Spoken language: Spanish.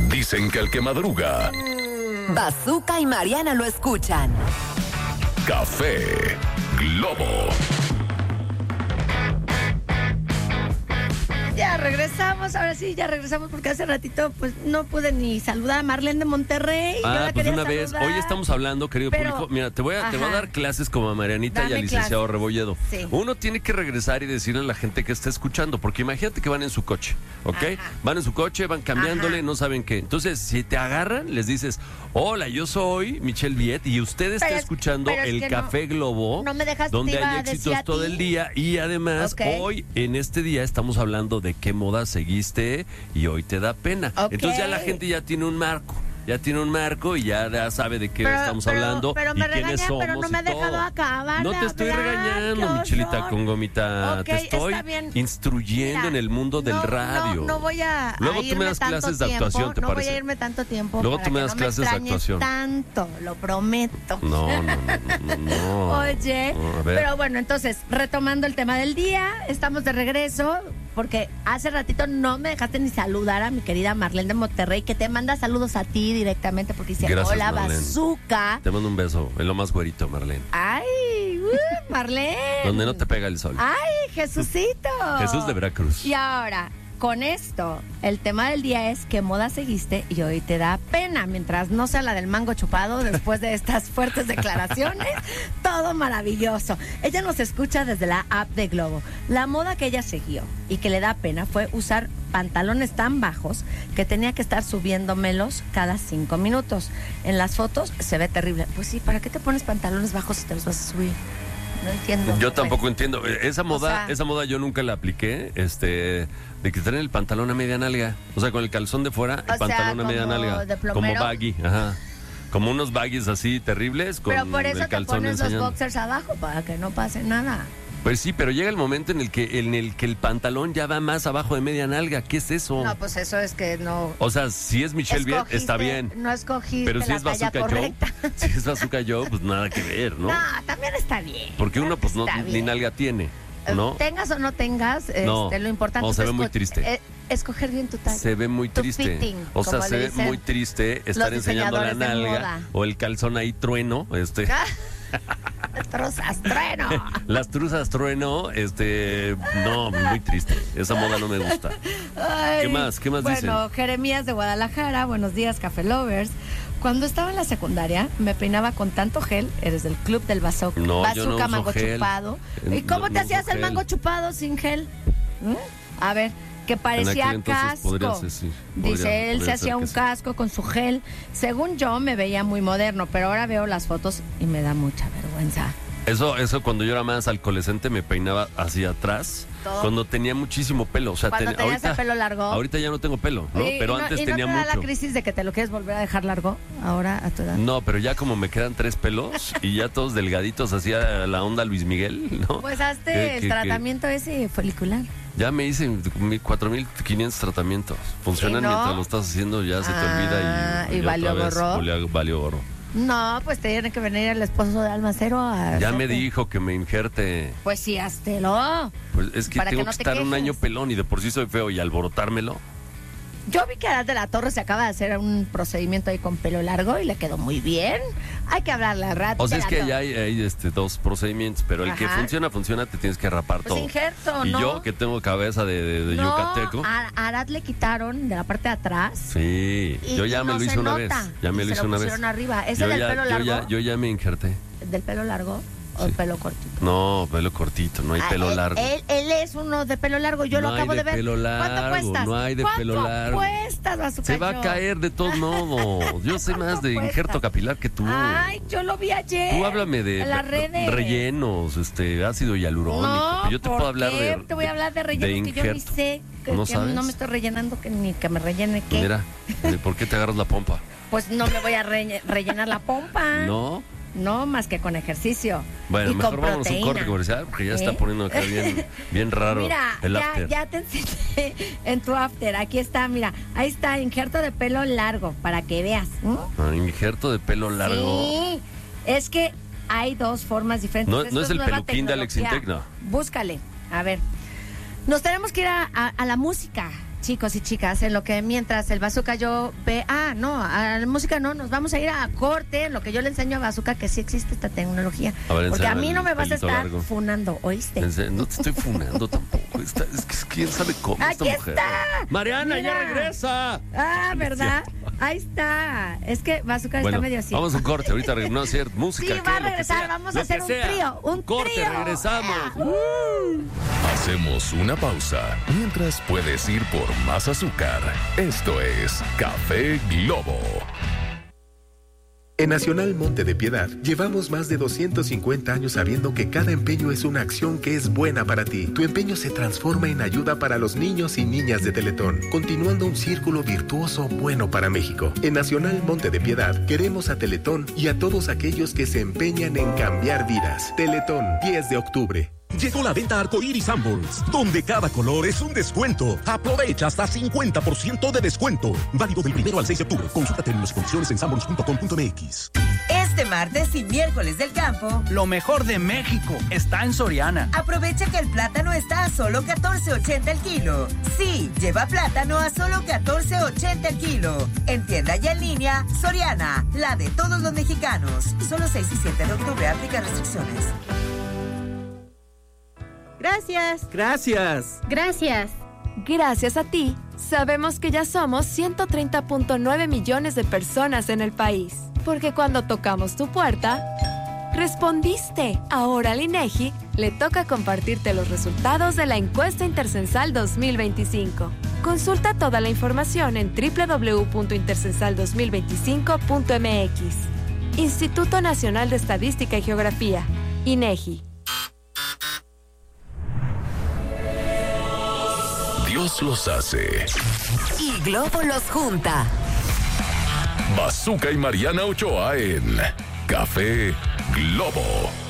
Dicen que el que madruga, Bazooka y Mariana lo escuchan. Café Globo. Ya regresamos, ahora sí, ya regresamos porque hace ratito pues no pude ni saludar a Marlene de Monterrey. Yo la Pues quería una vez, saludar. hoy estamos hablando, querido público, mira, te voy a dar clases como a Marianita Dame y al licenciado clases. Rebolledo. Sí. Uno tiene que regresar y decirle a la gente que está escuchando, porque imagínate que van en su coche, ¿ok? Ajá. Van en su coche, van cambiándole, no saben qué. Entonces, si te agarran, les dices, hola, yo soy Michelle Viet y usted está escuchando pero es el que Café Globo, no me dejaste, donde te iba hay a decir éxitos a todo ti. el día y además Ok. hoy, en este día, estamos hablando de qué moda seguiste y hoy te da pena. Ok. Entonces ya la gente ya tiene un marco. Ya tiene un marco y ya sabe de qué estamos hablando pero y me quiénes regaña, somos pero no me ha y todo. dejado acabar. No de te estoy hablar, regañando, qué Michelita horror. con gomita. Ok, te estoy está bien. instruyendo Mira, en el mundo del no, radio. No voy a Luego tú irme me das tanto clases de tiempo, actuación, ¿te no parece? voy a irme tanto tiempo. Luego para tú me que das no clases de extrañes actuación. Tanto, lo prometo. No. Oye, No, a ver. pero bueno, entonces, retomando el tema del día, estamos de regreso, porque hace ratito no me dejaste ni saludar a mi querida Marlene de Monterrey, que te manda saludos a ti directamente, porque dice, Gracias, hola, Marlene. Bazooka. Te mando un beso, en lo más güerito, Marlene. Ay, Marlene. Donde no te pega el sol. Ay, Jesucito. Jesús de Veracruz. Y ahora, con esto, el tema del día es qué moda seguiste y hoy te da pena. Mientras no sea la del mango chupado, después de estas fuertes declaraciones, todo maravilloso. Ella nos escucha desde la app de Globo. La moda que ella siguió y que le da pena fue usar pantalones tan bajos que tenía que estar subiéndomelos cada 5 minutos. En las fotos se ve terrible. Pues sí, ¿para qué te pones pantalones bajos si te los vas a subir? No entiendo. Yo tampoco entiendo. Esa moda, sea, yo nunca la apliqué, de que traen el pantalón a media nalga. O sea, con el calzón de fuera, el pantalón a media como nalga. de Como plomero. baggy, ajá. Como unos baggies así terribles con Pero por eso el te calzón pones los enseñando. boxers abajo, para que no pase nada. Pues sí, pero llega el momento en el que el pantalón ya va más abajo de media nalga. ¿Qué es eso? No, pues eso es que no. O sea, si es Michelle Viet, está bien. No escogiste Pero si la es talla Bazooka Joe, correcta. si es Bazooka Joe, pues nada que ver, ¿no? No, también está bien. Porque uno pues no Está ni bien. nalga tiene, ¿no? Tengas o no tengas, No. lo importante No, se es ve muy triste. Escoger bien tu talla. Se ve muy Tu triste. fitting, O sea, como se le ve dicen muy triste estar los enseñando la diseñadores de nalga moda. o el calzón ahí trueno, Trozas, trueno. las truzas trueno, no, muy triste. Esa moda no me gusta. Ay, ¿Qué más? ¿Qué más bueno, dicen? Jeremías de Guadalajara, buenos días, Café Lovers. Cuando estaba en la secundaria, me peinaba con tanto gel, eres del club del bazooka. No, yo no uso mango gel. chupado. ¿Y No, cómo no te hacías uso el gel. mango chupado sin gel? A ver, que En parecía aquel entonces casco. podrías decir, Dice, él se podría hacía ser un que sí. casco con su gel. Según yo, me veía muy moderno, pero ahora veo las fotos y me da mucha vergüenza. Eso cuando yo era más alcoholescente me peinaba hacia atrás, Todo. cuando tenía muchísimo pelo. O sea, Cuando tenías el pelo largo. Ahorita ya no tengo pelo, ¿no? Y- Pero y antes ¿y tenía no te da mucho. la crisis de que te lo quieres volver a dejar largo ahora a tu edad? No, pero ya como me quedan 3 pelos y ya todos delgaditos, hacía la onda Luis Miguel, ¿no? Pues hazte Que- el que- tratamiento ese folicular. Ya me hice 4,500 tratamientos. Funcionan ¿Y no? mientras lo estás haciendo, ya se te olvida ¿y otra valió vez gorro? valió gorro. No, pues te tiene que venir el esposo de Almacero a Ya me hacerte. dijo que me injerte. Pues sí, háztelo. Pues es que Para tengo que no que te estar un quejes. año pelón y de por sí soy feo y alborotármelo. Yo vi que Arad de la Torre se acaba de hacer un procedimiento ahí con pelo largo y le quedó muy bien. Hay que hablarle a Arad. O sea, de es la que Torre. ya hay 2 procedimients, pero el que Ajá. funciona, te tienes que rapar Pues todo. injerto, Y ¿no? yo, que tengo cabeza de No, yucateco. a Arad le quitaron de la parte de atrás. Sí, Y- yo ya y me no lo hice se una nota. vez. Ya me Y lo se hice una vez. pusieron arriba. ¿Ese Yo del ya- pelo yo largo? yo ya me injerté. ¿Del pelo largo o el pelo cortito? No, pelo cortito, no hay pelo él, largo. Él es uno de pelo largo, yo No lo hay acabo de de ver. pelo ¿Cuánto largo, cuestas? no hay de pelo largo. ¿Cuánto cuestas, Bazooka Se va a Joe? caer de todos modos. Yo sé más de cuesta? injerto capilar que tú. Ay, yo lo vi ayer. Tú háblame de en las redes. rellenos, ácido hialurónico. No, Yo te ¿por puedo hablar qué? de Te voy a hablar de rellenos que yo ni injerto. sé. Que, ¿No que sabes? no me estoy rellenando, que ni que me rellene qué. Mira, ¿por qué te agarras la pompa? Pues no me voy a rellenar la pompa. No. No, más que con ejercicio. Bueno, y mejor con vámonos a un proteína. corte comercial porque ya está ¿Eh? poniendo acá bien raro Mira, el after. ya te enseñé en tu after. Aquí está, mira. Ahí está, injerto de pelo largo, para que veas. Injerto de pelo largo. Sí, es que hay 2 formas diferentes. No- Esto no es el nueva peluquín de Alex tecnología. Intec, no. Búscale. A ver. Nos tenemos que ir a la música. chicos y chicas, en lo que mientras el Bazooka yo ve... a la música no, nos vamos a ir a corte, en lo que yo le enseño a Bazooka que sí existe esta tecnología. Porque a mí no me vas a estar funando, ¿oíste? No te estoy funando tampoco. Es que quién sabe cómo esta mujer. Está. Mariana, Mira. ya regresa. ¿Verdad? Ahí está. Es que Bazooka está medio así. Vamos a un corte, ahorita no a hacer música. Sí, va a regresar, vamos a hacer un trío. Un corte, trío. regresamos. Hacemos una pausa. Mientras puedes ir por más azúcar. Esto es Café Globo. En Nacional Monte de Piedad, llevamos más de 250 años sabiendo que cada empeño es una acción que es buena para ti. Tu empeño se transforma en ayuda para los niños y niñas de Teletón, continuando un círculo virtuoso bueno para México. En Nacional Monte de Piedad, queremos a Teletón y a todos aquellos que se empeñan en cambiar vidas. Teletón, 10 de octubre. Llegó la venta Arcoiris Sanborns, donde cada color es un descuento. Aprovecha hasta 50% de descuento. Válido del 1 al 6 de octubre. Consulta términos y condiciones en sanborns.com.mx. Este martes y miércoles del campo, lo mejor de México está en Soriana. aprovecha que el plátano está a solo $14.80 el kilo. Sí, lleva plátano a solo $14.80 el kilo. En tienda y en línea, Soriana, la de todos los mexicanos. Solo 6 y 7 de octubre, aplica restricciones. Gracias. Gracias. Gracias. Gracias a ti, sabemos que ya somos 130.9 millones de personas en el país. Porque cuando tocamos tu puerta, respondiste. Ahora al INEGI le toca compartirte los resultados de la encuesta Intercensal 2025. Consulta toda la información en www.intercensal2025.mx. Instituto Nacional de Estadística y Geografía, INEGI. Dios los hace. Y Globo los junta. Bazooka y Mariana Ochoa en Café Globo.